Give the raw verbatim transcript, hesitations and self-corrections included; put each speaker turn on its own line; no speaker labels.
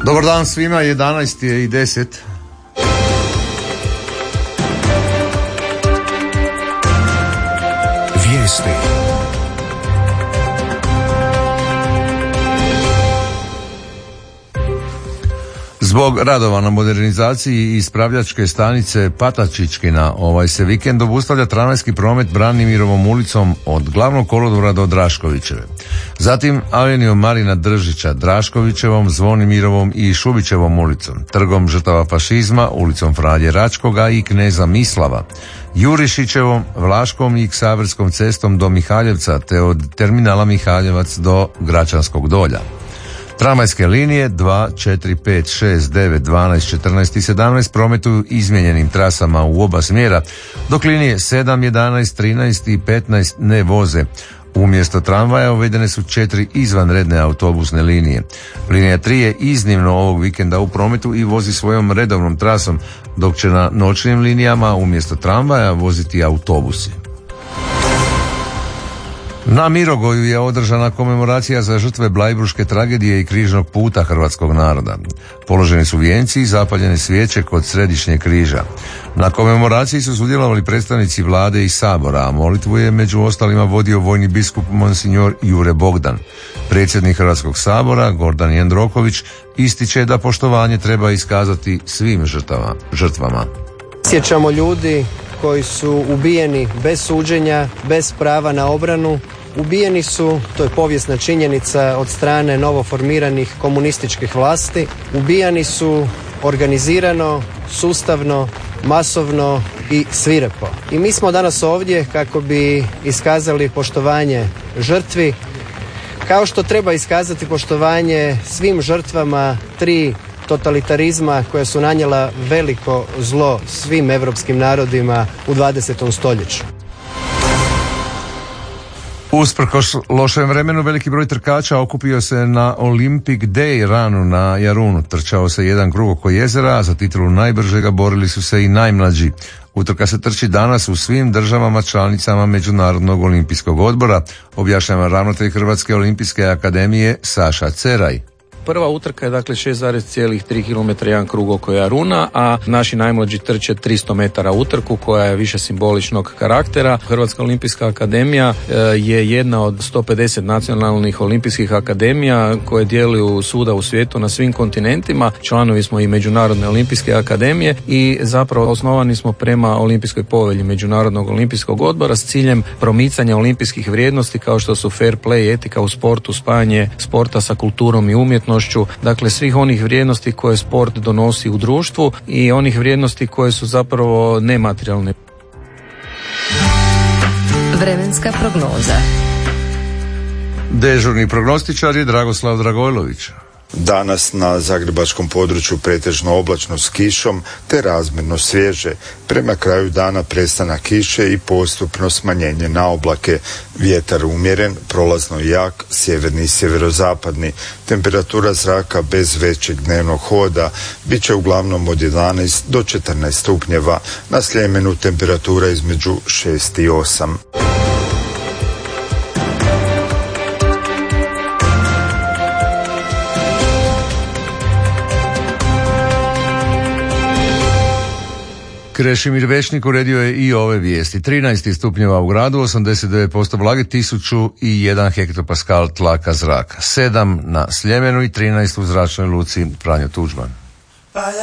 Dobar dan svima, jedanaest je i deset.
Vijesti.
Zbog radova na modernizaciji ispravljačke stanice Patačićkina ovaj se vikend obustavlja tramvajski promet Branimirovom ulicom od Glavnog kolodvora do Draškovićeve. Zatim avenijom Marina Držića, Draškovićevom, Zvonimirovom i Šubićevom ulicom, trgom žrtava fašizma, ulicom Franje Račkoga i Kneza Mislava, Jurišićevom, Vlaškom i Ksaverskom cestom do Mihaljevca te od terminala Mihaljevac do Gračanskog dolja. Tramvajske linije dva, četiri, pet, šest, devet, dvanaest, četrnaest i sedamnaest prometuju izmijenjenim trasama u oba smjera, dok linije sedam, jedanaest, trinaest i petnaest ne voze. Umjesto tramvaja uvedene su četiri izvanredne autobusne linije. Linija tri je iznimno ovog vikenda u prometu i vozi svojom redovnom trasom, dok će na noćnim linijama umjesto tramvaja voziti autobusi. Na Mirogoju je održana komemoracija za žrtve Blajburške tragedije i križnog puta hrvatskog naroda. Položeni su vijenci i zapaljene svijeće kod središnjeg križa. Na komemoraciji su sudjelovali predstavnici vlade i sabora, a molitvu je među ostalima vodio vojni biskup monsignor Jure Bogdan. Predsjednik Hrvatskog sabora Gordan Jandroković ističe da poštovanje treba iskazati svim žrtvama. žrtvama.
Sjećamo ljudi koji su ubijeni bez suđenja, bez prava na obranu. Ubijeni su, to je povijesna činjenica, od strane novoformiranih komunističkih vlasti. Ubijani su organizirano, sustavno, masovno i svirepo. I mi smo danas ovdje kako bi iskazali poštovanje žrtvi, kao što treba iskazati poštovanje svim žrtvama tri totalitarizma koja su nanijela veliko zlo svim europskim narodima u dvadesetom stoljeću.
Usprkos lošem vremenu, veliki broj trkača okupio se na Olympic Day ranu na Jarunu. Trčao se jedan krug oko jezera, a za titulu najbržega borili su se i najmlađi. Utrka se trči danas u svim državama članicama Međunarodnog olimpijskog odbora, objašnjava ravnatelj Hrvatske olimpijske akademije Saša Ceraj.
Prva utrka je dakle šest zarez tri kilometra jedan krug oko Jaruna, a naši najmlađi trče tristo metara utrku koja je više simboličnog karaktera. Hrvatska olimpijska akademija je jedna od sto pedeset nacionalnih olimpijskih akademija koje djeluju svuda u svijetu na svim kontinentima. Članovi smo i Međunarodne olimpijske akademije i zapravo osnovani smo prema olimpijskoj povelji Međunarodnog olimpijskog odbora s ciljem promicanja olimpijskih vrijednosti kao što su fair play, etika u sportu, spajanje sporta sa kulturom i umjetnošću. Dakle, svih onih vrijednosti koje sport donosi u društvu i onih vrijednosti koje su zapravo nematerijalne.
Vremenska prognoza.
Dežurni prognostičar je Dragoslav Dragojlović.
Danas na zagrebačkom području pretežno oblačno s kišom te razmjerno svježe. Prema kraju dana prestanak kiše i postupno smanjenje na oblake. Vjetar umjeren, prolazno jak, sjeverni i sjeverozapadni. Temperatura zraka bez većeg dnevnog hoda bit će uglavnom od jedanaest do četrnaest stupnjeva. Na Sljemenu temperatura između šest i osam.
Krešimir Večnik uredio je i ove vijesti. trinaest stupnjeva u gradu, osamdeset devet posto vlage, tisuću jedan hektopaskal tlaka zraka. sedam na Sljemenu i trinaest u zračnoj luci Franjo Tuđman.